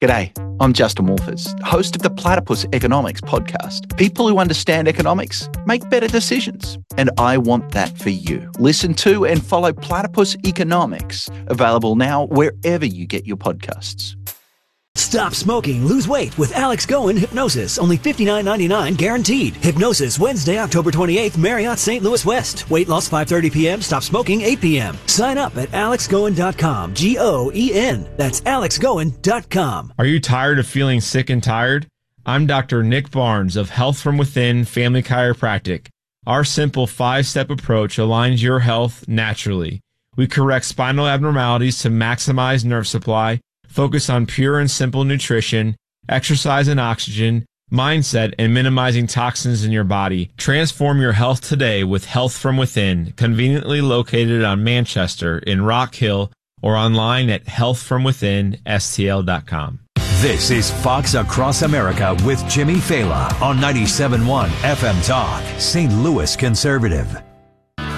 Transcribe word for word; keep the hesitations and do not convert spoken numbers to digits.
G'day, I'm Justin Wolfers, host of the Platypus Economics podcast. People who understand economics make better decisions, and I want that for you. Listen to and follow Platypus Economics, available now wherever you get your podcasts. Stop smoking, lose weight with Alex Goen Hypnosis. Only fifty-nine ninety-nine guaranteed. Hypnosis, Wednesday, October twenty-eighth, Marriott, Saint Louis West. Weight loss five thirty p.m., stop smoking eight p.m. Sign up at alex goen dot com. G O E N. That's alex goen dot com. Are you tired of feeling sick and tired? I'm Doctor Nick Barnes of Health From Within Family Chiropractic. Our simple five-step approach aligns your health naturally. We correct spinal abnormalities to maximize nerve supply, focus on pure and simple nutrition, exercise and oxygen, mindset, and minimizing toxins in your body. Transform your health today with Health From Within, conveniently located on Manchester in Rock Hill or online at health from within s t l dot com. This is Fox Across America with Jimmy Fela on ninety-seven point one F M Talk, Saint Louis Conservative.